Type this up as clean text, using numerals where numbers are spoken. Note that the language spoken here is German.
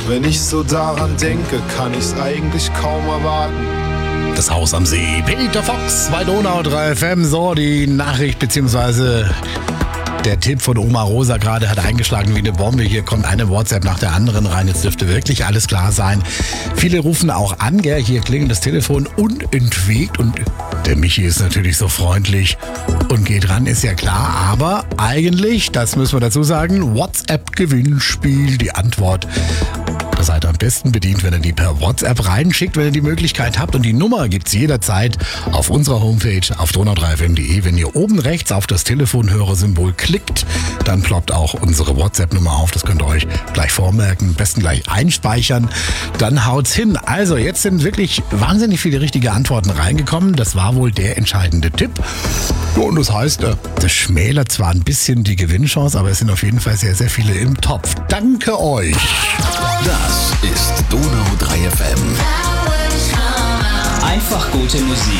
Wenn ich so daran denke, kann ich's eigentlich kaum erwarten. Das Haus am See, Peter Fox bei Donau 3 FM. So, die Nachricht bzw. der Tipp von Oma Rosa gerade hat eingeschlagen wie eine Bombe. Hier kommt eine WhatsApp nach der anderen rein. Jetzt dürfte wirklich alles klar sein. Viele rufen auch an, gell? Hier klingelt das Telefon unentwegt und der Michi ist natürlich so freundlich und geht ran, ist ja klar. Aber eigentlich, das müssen wir dazu sagen, WhatsApp-Gewinnspiel, die Antwort. Da seid ihr am besten bedient, wenn ihr die per WhatsApp reinschickt, wenn ihr die Möglichkeit habt. Und die Nummer gibt's jederzeit auf unserer Homepage auf donau3fm.de. Wenn ihr oben rechts auf das Telefonhörersymbol klickt, dann ploppt auch unsere WhatsApp-Nummer auf. Das könnt ihr euch gleich vormerken, am besten gleich einspeichern. Dann haut's hin. Also jetzt sind wirklich wahnsinnig viele richtige Antworten reingekommen. Das war wohl der entscheidende Tipp. Und das heißt, das schmälert zwar ein bisschen die Gewinnchance, aber es sind auf jeden Fall sehr, sehr viele im Topf. Danke euch. Das ist Donau 3 FM. Einfach gute Musik.